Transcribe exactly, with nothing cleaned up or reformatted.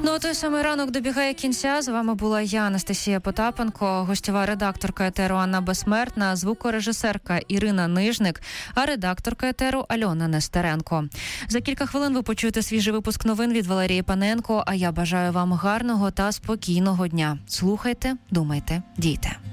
Ну, той самий ранок добігає кінця. З вами була я, Анастасія Потапенко, гостєва редакторка етеру Анна Безсмертна, звукорежисерка Ірина Нижник, а редакторка етеру Альона Нестеренко. За кілька хвилин ви почуєте свіжий випуск новин від Валерії Паненко, а я бажаю вам гарного та спокійного дня. Слухайте, думайте, дійте.